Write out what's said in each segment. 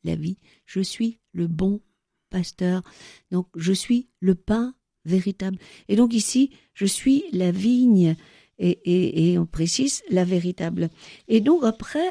la vie. Je suis le bon pasteur. Donc, je suis le pain véritable. Et donc ici, je suis la vigne. Et on précise la véritable. Et donc après,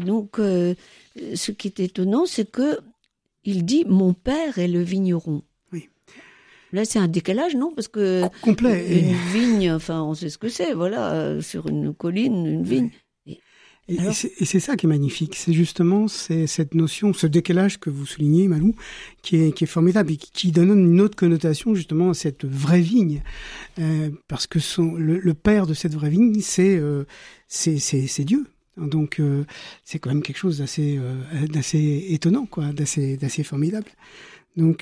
ce qui est étonnant, c'est que il dit mon père est le vigneron. Oui. Là, c'est un décalage, non? Parce que complet. Une vigne, enfin, on sait ce que c'est, voilà, sur une colline, une vigne. Et c'est ça qui est magnifique, c'est justement cette notion, ce décalage que vous soulignez, Malou, qui est formidable et qui donne une autre connotation justement à cette vraie vigne, parce que le père de cette vraie vigne, c'est Dieu. Donc c'est quand même quelque chose d'assez étonnant, quoi, d'assez formidable. Donc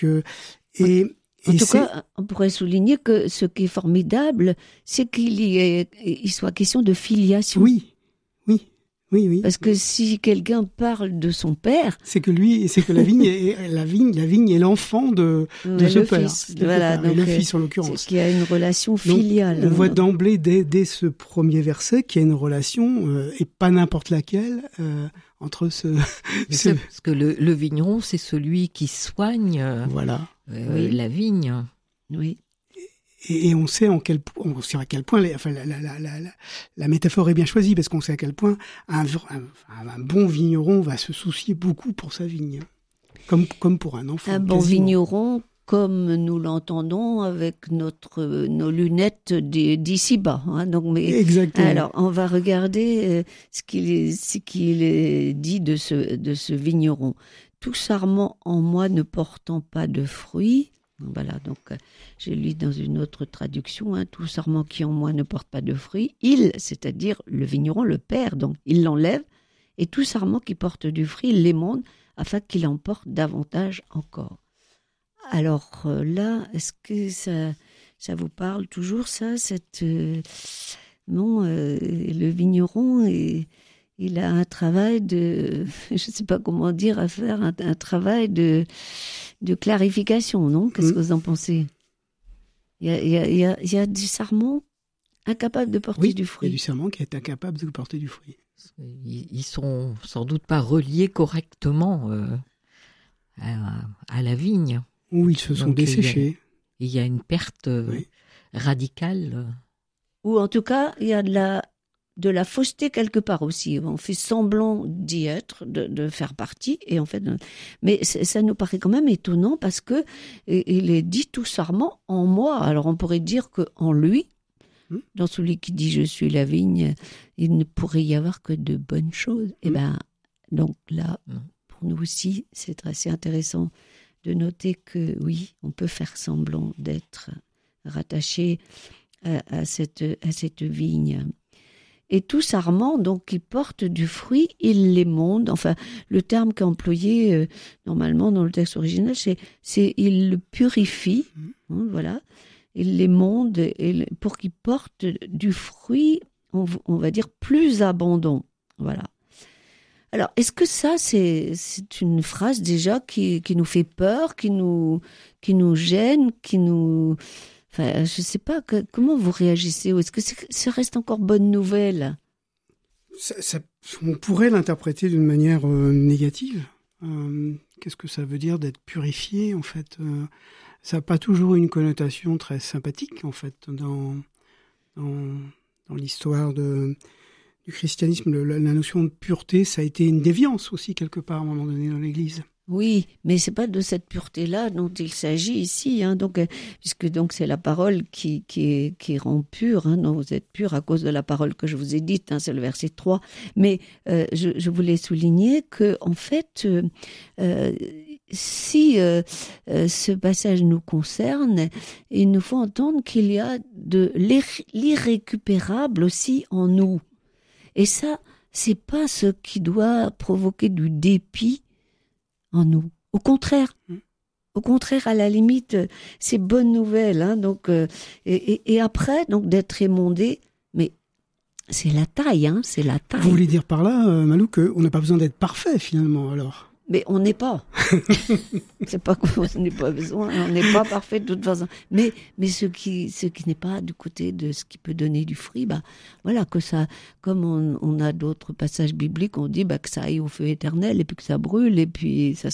en tout cas, on pourrait souligner que ce qui est formidable, c'est qu'il soit question de filiation. Oui. Parce que si quelqu'un parle de son père, c'est que la vigne est l'enfant de ce père. Voilà, donc, et le fils en l'occurrence. C'est qu'il y a une relation filiale. Donc, on voit d'emblée dès ce premier verset qu'il y a une relation et pas n'importe laquelle entre Parce que le vigneron, c'est celui qui soigne la vigne. Oui. Et on sait à quel point la métaphore est bien choisie, parce qu'on sait à quel point un bon vigneron va se soucier beaucoup pour sa vigne, comme pour un enfant. Un bon vigneron, comme nous l'entendons avec nos lunettes d'ici-bas. Hein, exactement. Alors, on va regarder ce qu'il est dit de ce vigneron. Tout sarment en moi ne portant pas de fruits. Voilà, donc j'ai lu dans une autre traduction, tout sarment qui en moi ne porte pas de fruits, c'est-à-dire le vigneron, le père, donc il l'enlève, et tout sarment qui porte du fruit, il l'émonde, afin qu'il en porte davantage encore. Alors là, est-ce que ça vous parle toujours, ça, le vigneron il a un travail je ne sais pas comment dire, à faire, un travail de clarification, non? Qu'est-ce que vous en pensez? Il y a du sarment incapable de porter du fruit. Il y a du sarment qui est incapable de porter du fruit. Ils sont sans doute pas reliés correctement à la vigne. Ou ils se sont desséchés. Il y a une perte radicale. Ou en tout cas, il y a de la fausseté quelque part aussi. On fait semblant d'y être, de faire partie, et en fait, mais ça nous paraît quand même étonnant parce que il est dit tout sarment en moi. Alors on pourrait dire que en lui, dans celui qui dit je suis la vigne, il ne pourrait y avoir que de bonnes choses. Et donc là, pour nous aussi, c'est assez intéressant de noter que oui, on peut faire semblant d'être rattaché à cette vigne. Et tout sarment, donc, qui porte du fruit, il l'émonde. Enfin, le terme qui est employé normalement dans le texte original, c'est il le purifie. Voilà. Il l'émonde pour qu'il porte du fruit, on va dire, plus abondant. Voilà. Alors, est-ce que ça, c'est une phrase déjà qui nous fait peur, qui nous gêne, qui nous... Enfin, je ne sais pas, comment vous réagissez? Ou est-ce que ça reste encore bonne nouvelle? On pourrait l'interpréter d'une manière négative. Qu'est-ce que ça veut dire d'être purifié, en fait? Ça n'a pas toujours une connotation très sympathique, en fait, dans l'histoire du christianisme. La notion de pureté, ça a été une déviance aussi, quelque part, à un moment donné, dans l'Église. Oui, mais c'est pas de cette pureté-là dont il s'agit ici, puisque c'est la parole qui rend pure. Donc vous êtes pur à cause de la parole que je vous ai dite. C'est le verset 3. Mais je voulais souligner que en fait, si ce passage nous concerne, il nous faut entendre qu'il y a de l'irrécupérable aussi en nous. Et ça, c'est pas ce qui doit provoquer du dépit en nous. Au contraire, à la limite, c'est bonne nouvelle. Et après, donc d'être émondé, mais c'est la taille, c'est la taille. Vous voulez dire par là, Malou, qu'on n'a pas besoin d'être parfait finalement, alors? Mais on n'est pas. C'est pas qu'on n'est pas besoin, on n'est pas parfait de toute façon. Mais ce qui n'est pas du côté de ce qui peut donner du fruit, voilà, que ça, comme on a d'autres passages bibliques, on dit que ça aille au feu éternel et puis que ça brûle et puis ça